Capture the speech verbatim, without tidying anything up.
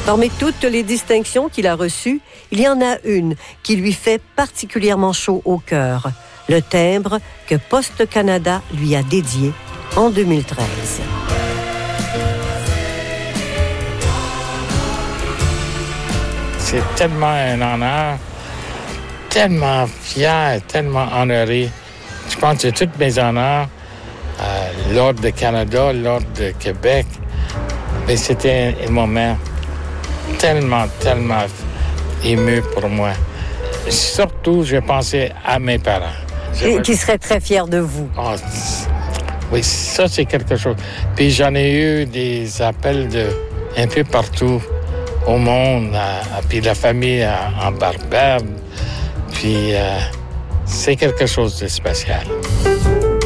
Parmi toutes les distinctions qu'il a reçues, il y en a une qui lui fait particulièrement chaud au cœur. Le timbre que Poste Canada lui a dédié en deux mille treize. C'est tellement un honneur, tellement fier, tellement honoré. Je pense que tous mes honneurs, euh, l'Ordre de Canada, l'Ordre de Québec, mais c'était un moment tellement, tellement ému pour moi. Surtout, je pensais à mes parents. Et qui seraient très fiers de vous. Oh, oui, ça, c'est quelque chose. Puis j'en ai eu des appels de un peu partout au monde, à, à, puis la famille à, en Barbade. Puis euh, c'est quelque chose de spécial.